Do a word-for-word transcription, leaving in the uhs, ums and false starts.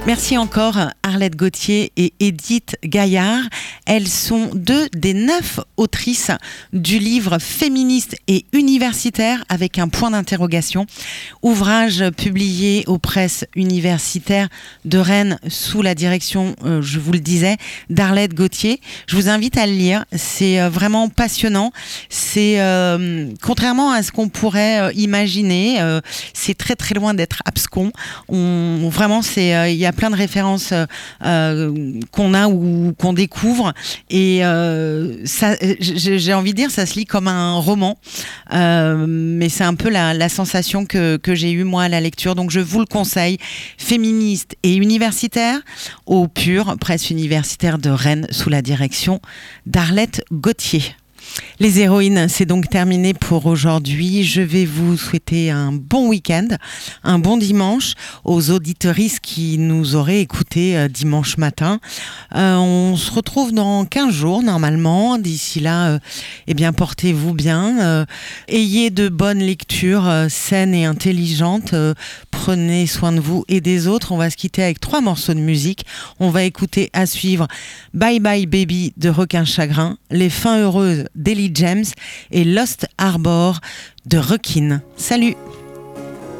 Merci encore Arlette Gauthier et Edith Gaillard. Elles sont deux des neuf autrices du livre Féministe et universitaire avec un point d'interrogation. Ouvrage publié aux presses universitaires de Rennes sous la direction, euh, je vous le disais, d'Arlette Gauthier. Je vous invite à le lire. C'est euh, vraiment passionnant. C'est euh, contrairement à ce qu'on pourrait euh, imaginer, euh, c'est très très loin d'être abscon. On, vraiment, c'est il euh, y a plein de références euh, qu'on a ou qu'on découvre et euh, ça, j'ai, j'ai envie de dire ça se lit comme un roman, euh, mais c'est un peu la, la sensation que, que j'ai eue moi à la lecture, donc je vous le conseille. Féministe et universitaire au Pur, presse universitaire de Rennes sous la direction d'Arlette Gauthier. Les héroïnes, c'est donc terminé pour aujourd'hui. Je vais vous souhaiter un bon week-end, un bon dimanche aux auditeuristes qui nous auraient écoutés euh, dimanche matin. Euh, on se retrouve dans quinze jours normalement. D'ici là, euh, eh bien, portez-vous bien. Euh, ayez de bonnes lectures euh, saines et intelligentes. Euh, prenez soin de vous et des autres. On va se quitter avec trois morceaux de musique. On va écouter à suivre Bye Bye Baby de Requin Chagrin, Les Fins Heureuses d'Ellie James et Lost Harbor de Requin. Salut!